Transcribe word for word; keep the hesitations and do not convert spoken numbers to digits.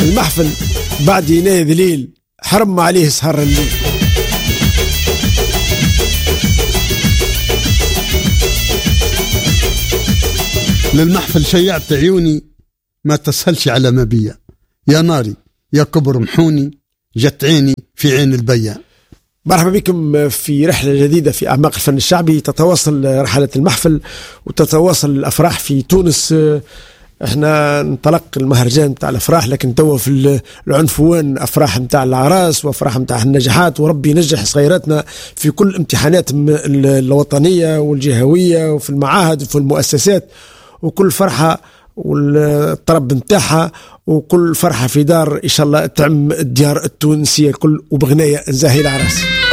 المحفل بعد يناي ذليل حرم عليه سهر الليل. للمحفل شيعت عيوني ما تسهلش على مبيا، يا ناري يا كبر محوني جت عيني في عين البيا. مرحبا بكم في رحلة جديدة في أعماق الفن الشعبي. تتواصل رحلة المحفل وتتواصل الأفراح في تونس. احنا انطلق المهرجان متاع الأفراح، لكن توا في العنفوان أفراح متاع العراس وأفراح متاع النجاحات، وربي ينجح صغيراتنا في كل امتحانات الوطنية والجهوية وفي المعاهد وفي المؤسسات، وكل فرحة والطرب متاعها وكل فرحة في دار إن شاء الله تعم الديار التونسية الكل وبغناية زاهي العراس.